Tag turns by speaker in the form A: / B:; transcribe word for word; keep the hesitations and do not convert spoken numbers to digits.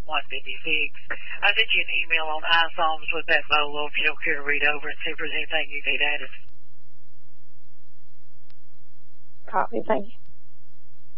A: one fifty-six. I sent you an email on iSongs with that photo if you don't care to read over and see if there's anything you need added.
B: Copy, thank you.